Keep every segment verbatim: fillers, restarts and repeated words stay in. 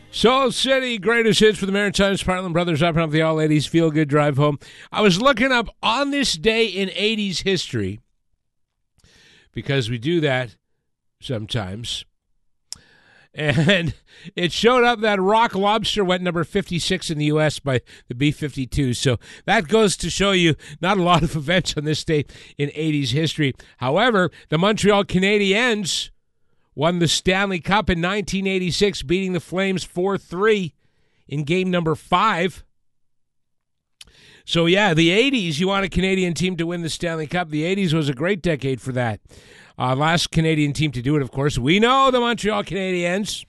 Soul City, greatest hits for the Maritimes, Parkland Brothers, wrapping up the all-eighties feel-good drive home. I was looking up on this day in eighties history, because we do that sometimes, and it showed up that Rock Lobster went number fifty-six in the U S by the B fifty-two. So that goes to show you not a lot of events on this day in eighties history. However, the Montreal Canadiens won the Stanley Cup in nineteen eighty-six, beating the Flames four three in game number five. So, yeah, the eighties, you want a Canadian team to win the Stanley Cup. The eighties was a great decade for that. Uh, last Canadian team to do it, of course. We know the Montreal Canadiens.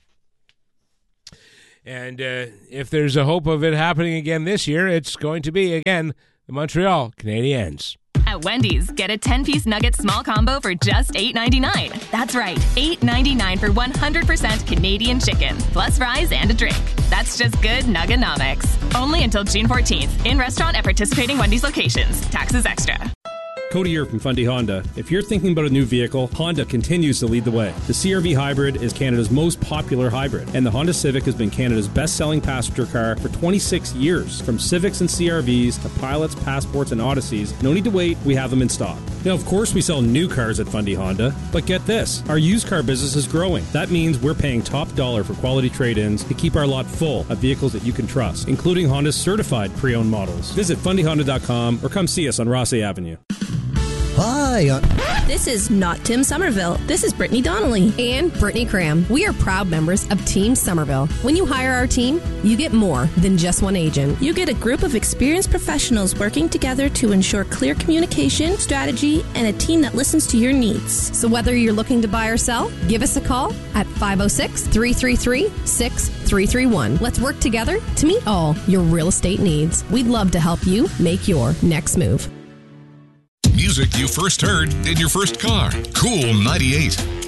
And uh, if there's a hope of it happening again this year, it's going to be, again, the Montreal Canadiens. At Wendy's, get a ten-piece nugget small combo for just eight ninety-nine. That's right, eight ninety-nine for one hundred percent Canadian chicken, plus fries and a drink. That's just good Nugganomics. Only until June fourteenth. In restaurant at participating Wendy's locations. Taxes extra. Cody here from Fundy Honda. If you're thinking about a new vehicle, Honda continues to lead the way. The C R V Hybrid is Canada's most popular hybrid, and the Honda Civic has been Canada's best-selling passenger car for twenty-six years. From Civics and C R Vs to Pilots, Passports, and Odysseys, no need to wait, we have them in stock. Now, of course, we sell new cars at Fundy Honda, but get this, our used car business is growing. That means we're paying top dollar for quality trade-ins to keep our lot full of vehicles that you can trust, including Honda's certified pre-owned models. Visit fundy honda dot com or come see us on Rossley Avenue. Hi. Uh- this is not Tim Somerville. This is Brittany Donnelly. And Brittany Cram. We are proud members of Team Somerville. When you hire our team, you get more than just one agent. You get a group of experienced professionals working together to ensure clear communication, strategy, and a team that listens to your needs. So whether you're looking to buy or sell, give us a call at five oh six, three three three, six three three one. Let's work together to meet all your real estate needs. We'd love to help you make your next move. Music you first heard in your first car. Cool ninety-eight.